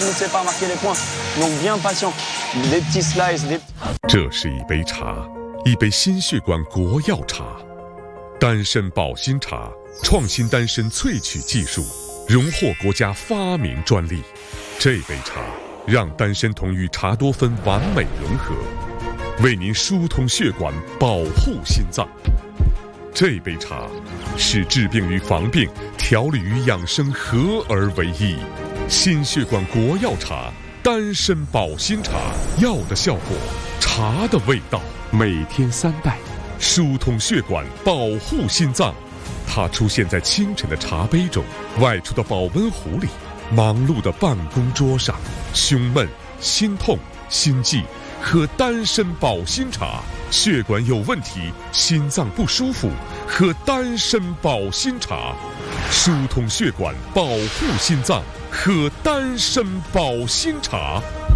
这是一杯茶，一杯心血管国药茶，丹参保心茶，创新丹参萃取技术，荣获国家发明专利。这杯茶让丹参酮与茶多酚完美融合，为您疏通血管，保护心脏。这杯茶使治病与防病、调理与养生合而为一。心血管国药茶，丹参保心茶，药的效果，茶的味道。每天3袋，疏通血管，保护心脏。它出现在清晨的茶杯中，外出的保温壶里，忙碌的办公桌上。胸闷、心痛、心悸，喝丹参保心茶。血管有问题，心脏不舒服，喝丹参保心茶。疏通血管，保护心脏，喝丹参保心茶。